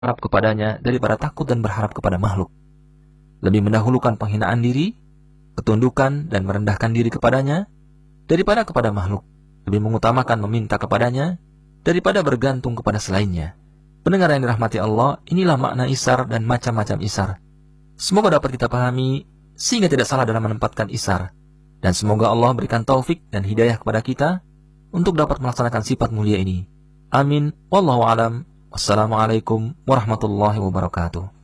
berharap kepadanya daripada takut dan berharap kepada makhluk. Lebih mendahulukan penghinaan diri, ketundukan dan merendahkan diri kepadanya daripada kepada makhluk. Lebih mengutamakan meminta kepadanya daripada bergantung kepada selainnya. Pendengar yang dirahmati Allah, inilah makna isar dan macam-macam isar. Semoga dapat kita pahami sehingga tidak salah dalam menempatkan isar. Dan semoga Allah berikan taufik dan hidayah kepada kita untuk dapat melaksanakan sifat mulia ini. Amin. Wallahu a'lam. Wassalamualaikum warahmatullahi wabarakatuh.